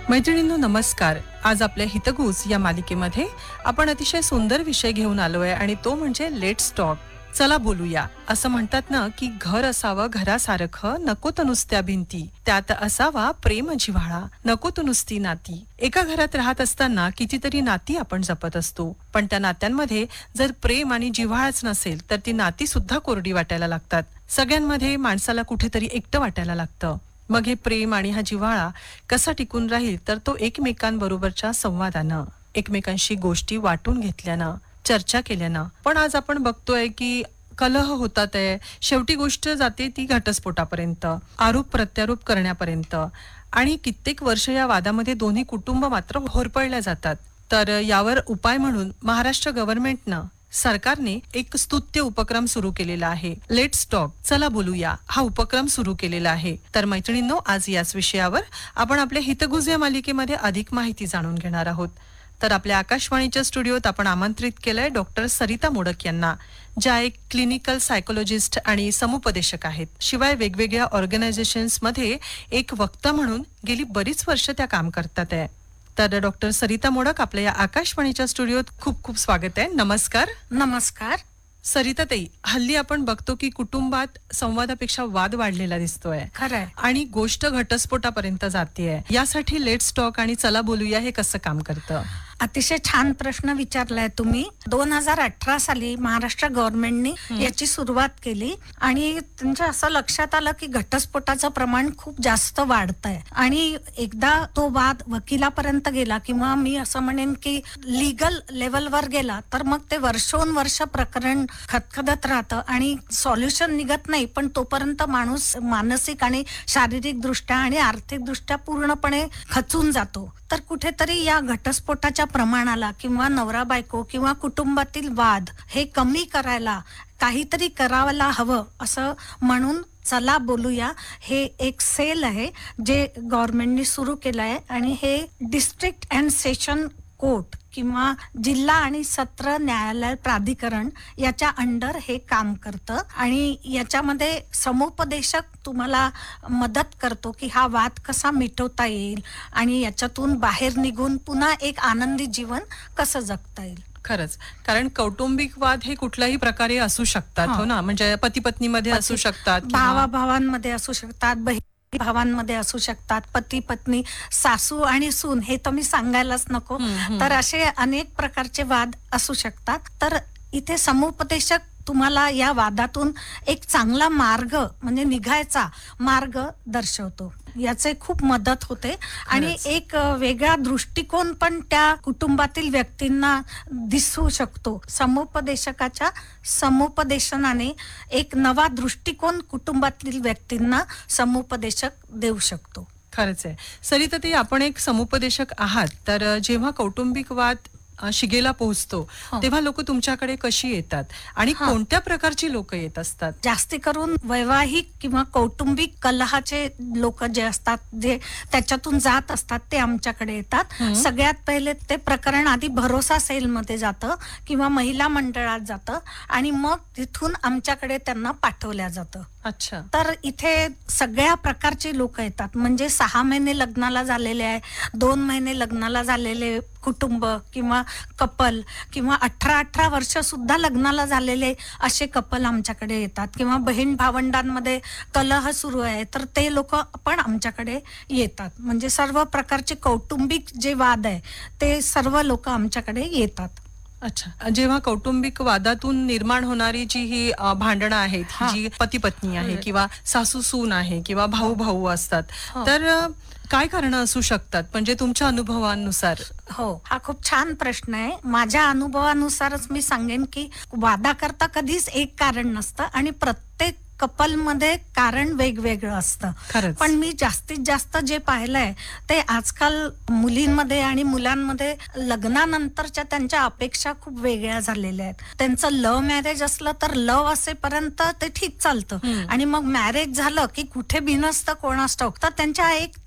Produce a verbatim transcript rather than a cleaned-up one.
मैत्रिणींनो नमस्कार. आज आपल्या हितगुज या मालिकेमध्ये आपण अतिशय सुंदर विषय घेऊन आलोय आणि तो म्हणजे लेट्स टॉक. चला बोलूया. असं म्हणतात ना की घर असावं घरासारखं, नको तर नुसत्या भिंती, त्यात असावा प्रेम जिव्हाळा, नको तर नुसती नाती. एका घरात राहत असताना कितीतरी नाती आपण जपत असतो, पण त्या नात्यांमध्ये जर प्रेम आणि जिव्हाळाच नसेल तर ती नाती सुद्धा कोरडी वाटायला लागतात. सगळ्यांमध्ये माणसाला कुठेतरी एकटं वाटायला लागतं. मग हे प्रेम आणि हा जिव्हाळा कसा टिकून राहील तर तो एकमेकांबरोबरच्या संवादानं, एकमेकांशी गोष्टी वाटून घेतल्यानं, चर्चा केल्यानं. पण आज आपण बघतोय की कलह होतात आहे. शेवटी गोष्ट जाते ती घटस्फोटापर्यंत, आरोप प्रत्यारोप करण्यापर्यंत, आणि कित्येक वर्ष या वादामध्ये दोन्ही कुटुंब मात्र होरपळल्या जातात. तर यावर उपाय म्हणून महाराष्ट्र गव्हर्नमेंटनं, सरकारने एक स्तुत्य उपक्रम सुरू केलेला आहे. लेट्स टॉक, चला बोलूया, हा उपक्रम सुरू केलेला आहे. तर मैत्रिणींनो, आज याच विषयावर आपण आपल्या हितगुज या मालिकेमध्ये अधिक माहिती जाणून घेणार आहोत. तर आपल्या आकाशवाणीच्या स्टुडिओत आपण आमंत्रित केलंय डॉक्टर सरिता मोडक यांना, ज्या एक क्लिनिकल सायकोलॉजिस्ट आणि समुपदेशक आहेत. शिवाय वेगवेगळ्या ऑर्गनायझेशन्स मध्ये एक वक्ता म्हणून गेली बरीच वर्ष त्या काम करतात आहे. तर डॉक्टर सरिता मोडक, आपल्या या आकाशवाणीच्या स्टुडिओत खूप खूप स्वागत आहे. नमस्कार. नमस्कार. सरिता ताई, हल्ली आपण बघतो की कुटुंबात संवादापेक्षा वाद वाढलेला दिसतोय. खरंय. आणि गोष्ट घटस्फोटापर्यंत जातेय. यासाठी लेट्स टॉक आणि चला बोलूया हे कसं काम करतं? अतिशय छान प्रश्न विचारलाय तुम्ही. दोन हजार अठरा साली महाराष्ट्र गव्हर्नमेंटनी याची सुरुवात केली आणि त्यांच्या असं लक्षात आलं की घटस्फोटाचं प्रमाण खूप जास्त वाढतंय. आणि एकदा तो वाद वकिलापर्यंत गेला किंवा मी असं म्हणेन की लिगल लेवलवर गेला तर मग ते वर्षोनवर्ष प्रकरण खदखदत राहतं आणि सॉल्युशन निघत नाही. पण तोपर्यंत माणूस मानसिक आणि शारीरिक दृष्ट्या आणि आर्थिक दृष्ट्या पूर्णपणे खचून जातो. तर कुठेतरी या घटस्फोटाच्या प्रमाणाला किंवा नवरा बायको किंवा कुटुंबातील वाद हे कमी करायला काहीतरी करायला हवं असं म्हणून चला बोलूया हे एक सेल आहे जे गव्हर्नमेंटनी सुरू केलं आहे. आणि हे डिस्ट्रिक्ट अँड सेशन कोर्ट किंवा जिल्हा आणि सत्र न्यायालय प्राधिकरण याच्या अंडर हे काम करतं. आणि याच्यामध्ये समुपदेशक तुम्हाला मदत करतो की हा वाद कसा मिटवता येईल आणि याच्यातून बाहेर निघून पुन्हा एक आनंदी जीवन कसं जगता येईल. खरंच, कारण कौटुंबिक वाद हे कुठल्याही प्रकारे असू शकतात. हो ना, म्हणजे पती पत्नीमध्ये असू शकतात, भावा भावांमध्ये असू शकतात, बहिणी भावांमध्ये असू शकतात, पती पत्नी, सासू आणि सून, हे तर मी सांगायलाच नको. तर असे अनेक प्रकारचे वाद असू शकतात. तर इथे समुपदेशक तुम्हाला या वादातून एक चांगला मार्ग म्हणजे निघायचा मार्ग दर्शवतो. याचे खूप मदत होते आणि एक वेगळा दृष्टिकोन पण त्या कुटुंबातील व्यक्तींना दिसू शकतो. समुपदेशकाच्या समुपदेशनाने एक नवा दृष्टिकोन कुटुंबातील व्यक्तींना समुपदेशक देऊ शकतो. खरंच आहे. सरिता ताई, आपण एक समुपदेशक आहात, तर जेव्हा कौटुंबिक वाद शिगेला पोहोचतो तेव्हा लोक तुमच्याकडे कशी येतात आणि कोणत्या प्रकारची लोक येत असतात? जास्ती करून वैवाहिक किंवा कौटुंबिक कलहाचे लोक जे असतात, जे त्याच्यातून जात असतात, ते आमच्याकडे येतात. सगळ्यात पहिले ते प्रकरण आधी भरोसा सेल मध्ये जातं किंवा महिला मंडळात जातं आणि मग तिथून आमच्याकडे त्यांना पाठवल्या जातं. अच्छा. तर इथे सगळ्या प्रकारचे लोक येतात. म्हणजे सहा महिने लग्नाला झालेले आहे, दोन महिने लग्नाला झालेले कुटुंब किंवा कपल, किंवा अठरा अठरा वर्ष सुद्धा लग्नाला झालेले असे कपल आमच्याकडे येतात. किंवा बहीण भावंडांमध्ये कलह सुरू आहे तर ते लोक पण आमच्याकडे येतात. म्हणजे सर्व प्रकारचे कौटुंबिक जे वाद आहे ते सर्व लोक आमच्याकडे येतात. अच्छा. जेव्हा कौटुंबिक वादातून निर्माण होणारी जी ही भांडणं आहेत, जी पती पत्नी आहे किंवा सासू सून आहे किंवा भाऊ भाऊ असतात, तर काय कारणं असू शकतात म्हणजे तुमच्या अनुभवानुसार? हो, हा खूप छान प्रश्न आहे. माझ्या अनुभवानुसारच मी सांगेन की वादाकरता कधीच एक कारण नसतं आणि प्रत्येक कपल मध्ये कारण वेगवेगळं असतं. पण मी जास्तीत जास्त जे पाहिलंय ते आजकाल मुलींमध्ये आणि मुलांमध्ये लग्नानंतरच्या त्यांच्या अपेक्षा खूप वेगळ्या झालेल्या आहेत. त्यांचं लव्ह मॅरेज असलं तर लव्ह असेपर्यंत ते ठीक चालतं आणि मग मॅरेज झालं की कुठे बिनसतं कोणास ठाऊक. तर त्यांच्या एक